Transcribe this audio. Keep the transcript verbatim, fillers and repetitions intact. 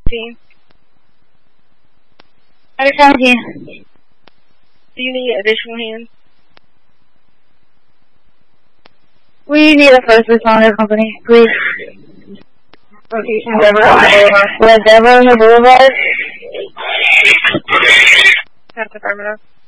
Team. Under seventeen. Do you need additional hands? We need a first responder company, please. Location Deborah. With Deborah on the Boulevard. That's affirmative.